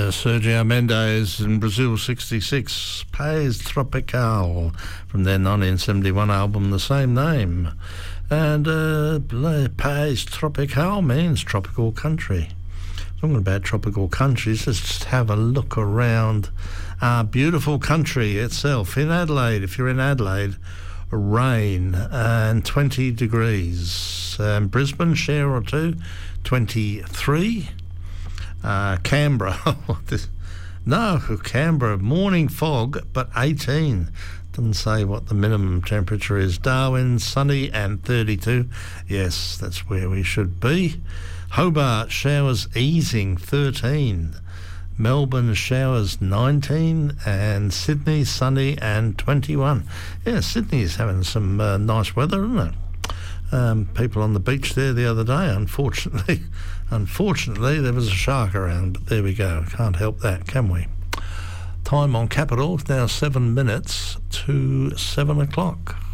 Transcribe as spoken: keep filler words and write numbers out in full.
Sergio Mendes in Brazil sixty-six, Paz Tropical, from their nineteen seventy-one album, the same name. And uh, Paz Tropical means tropical country. Talking about tropical countries, let's just have a look around our beautiful country itself. In Adelaide, if you're in Adelaide, rain and twenty degrees. Um, Brisbane, share or two, twenty-three. Uh, Canberra, this, no, Canberra, morning fog, but eighteen. Doesn't say what the minimum temperature is. Darwin, sunny and thirty-two. Yes, that's where we should be. Hobart, showers easing, thirteen. Melbourne, showers, nineteen. And Sydney, sunny and twenty-one. Yeah, Sydney's having some uh, nice weather, isn't it? Um, people on the beach there the other day, unfortunately. Unfortunately, there was a shark around, but there we go. Can't help that, can we? Time on Capital, now seven minutes to seven o'clock.